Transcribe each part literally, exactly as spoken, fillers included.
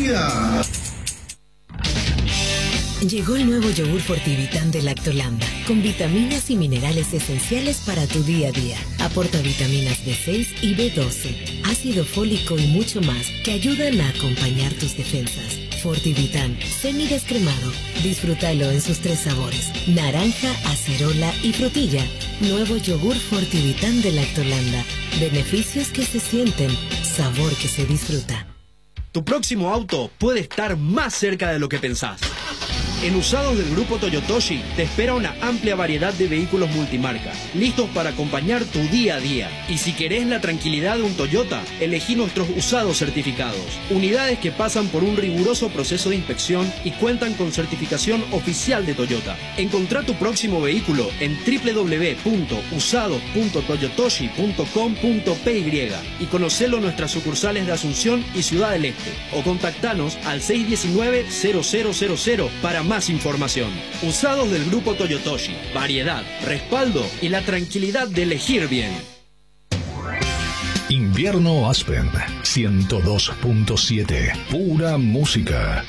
día. Llegó el nuevo yogur Fortivitán de Lactolanda, con vitaminas y minerales esenciales para tu día a día. Aporta vitaminas B seis y B doce, ácido fólico y mucho más que ayudan a acompañar tus defensas. Fortivitán, semidescremado. Disfrútalo en sus tres sabores: naranja, acerola y frutilla. Nuevo yogur Fortivitán de Lactolanda. Beneficios que se sienten, sabor que se disfruta. Tu próximo auto puede estar más cerca de lo que pensás. En Usados del Grupo Toyotoshi te espera una amplia variedad de vehículos multimarca, listos para acompañar tu día a día. Y si querés la tranquilidad de un Toyota, elegí nuestros usados certificados. Unidades que pasan por un riguroso proceso de inspección y cuentan con certificación oficial de Toyota. Encontrá tu próximo vehículo en doble u doble u doble u punto usados punto toyotoshi punto com punto p y y conocelo en nuestras sucursales de Asunción y Ciudad del Este. O contactanos al seis uno nueve, cero cero cero cero para más información. Usados del Grupo Toyotoshi. Variedad, respaldo y la tranquilidad de elegir bien. Invierno Aspen ciento dos punto siete. Pura música.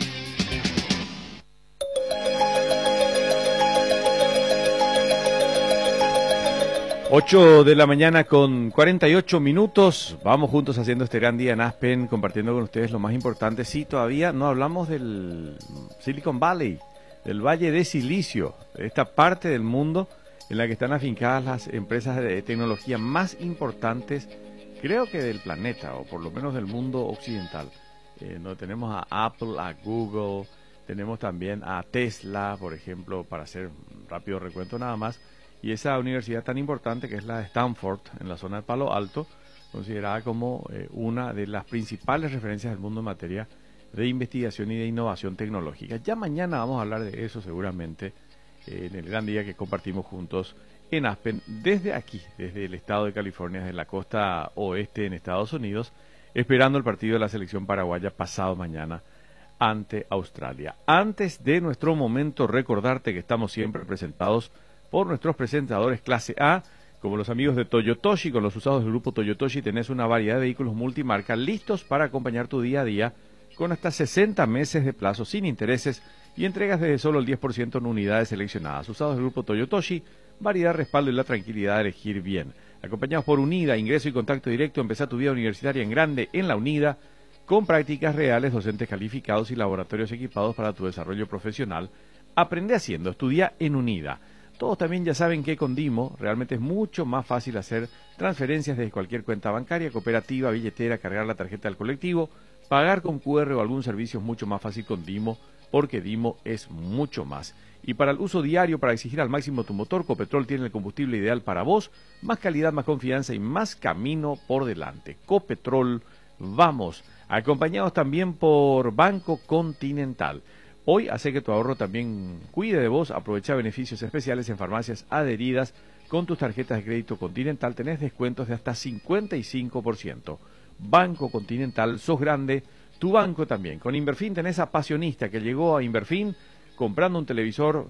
ocho de la mañana con cuarenta y ocho minutos. Vamos juntos haciendo este gran día en Aspen, compartiendo con ustedes lo más importante. Sí, todavía no hablamos del Silicon Valley, del Valle de Silicio, esta parte del mundo en la que están afincadas las empresas de tecnología más importantes, creo que del planeta, o por lo menos del mundo occidental. Eh, no, tenemos a Apple, a Google, tenemos también a Tesla, por ejemplo, para hacer un rápido recuento nada más, y esa universidad tan importante que es la de Stanford, en la zona de Palo Alto, considerada como eh, una de las principales referencias del mundo en materia de investigación y de innovación tecnológica. Ya mañana vamos a hablar de eso seguramente eh, en el gran día que compartimos juntos en Aspen, desde aquí, desde el estado de California, desde la costa oeste en Estados Unidos, esperando el partido de la selección paraguaya pasado mañana ante Australia. Antes de nuestro momento, recordarte que estamos siempre presentados por nuestros presentadores clase A, como los amigos de Toyotoshi. Con los usados del Grupo Toyotoshi tenés una variedad de vehículos multimarca listos para acompañar tu día a día, con hasta sesenta meses de plazo sin intereses y entregas desde solo el diez por ciento en unidades seleccionadas. Usados del Grupo Toyotoshi, variedad, respaldo y la tranquilidad de elegir bien. Acompañados por UNIDA, ingreso y contacto directo. Empezá tu vida universitaria en grande en la UNIDA, con prácticas reales, docentes calificados y laboratorios equipados para tu desarrollo profesional. Aprende haciendo, estudia en UNIDA. Todos también ya saben que con Dimo realmente es mucho más fácil hacer transferencias desde cualquier cuenta bancaria, cooperativa, billetera, cargar la tarjeta del colectivo, pagar con cu erre o algún servicio es mucho más fácil con Dimo, porque Dimo es mucho más. Y para el uso diario, para exigir al máximo tu motor, Copetrol tiene el combustible ideal para vos, más calidad, más confianza y más camino por delante. Copetrol, vamos, acompañados también por Banco Continental. Hoy hace que tu ahorro también cuide de vos. Aprovecha beneficios especiales en farmacias adheridas. Con tus tarjetas de crédito Continental tenés descuentos de hasta cincuenta y cinco por ciento. Banco Continental, sos grande, tu banco también. Con Inverfin tenés a Pasionista, que llegó a Inverfin comprando un televisor,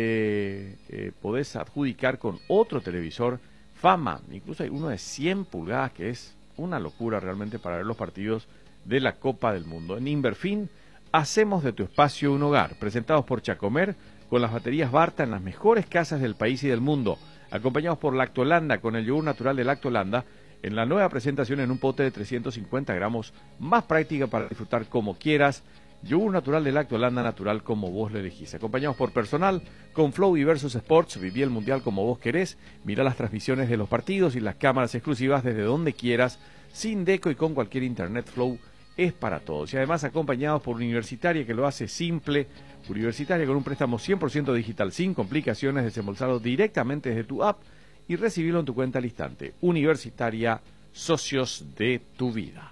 te eh, podés adjudicar con otro televisor Fama. Incluso hay uno de cien pulgadas que es una locura realmente para ver los partidos de la Copa del Mundo. En Inverfin hacemos de tu espacio un hogar. Presentados por Chacomer, con las baterías Barta en las mejores casas del país y del mundo. Acompañados por Lactolanda, con el yogur natural de Lactolanda, en la nueva presentación en un pote de trescientos cincuenta gramos, más práctica para disfrutar como quieras. Yogur natural de Lactolanda, natural como vos lo elegís. Acompañados por Personal, con Flow y Versus Sports, viví el Mundial como vos querés. Mira las transmisiones de los partidos y las cámaras exclusivas desde donde quieras, sin deco y con cualquier internet. Flow es para todos. Y además acompañados por Universitaria, que lo hace simple. Universitaria con un préstamo cien por ciento digital, sin complicaciones, desembolsado directamente desde tu app y recibirlo en tu cuenta al instante. Universitaria, socios de tu vida.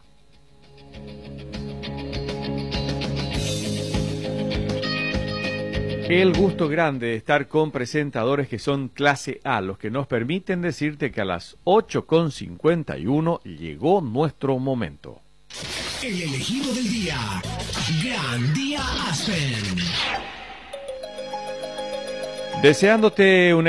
El gusto grande de estar con presentadores que son clase A, los que nos permiten decirte que a las ocho con cincuenta y uno llegó nuestro momento. El elegido del día. Gran Día Aspen. Deseándote una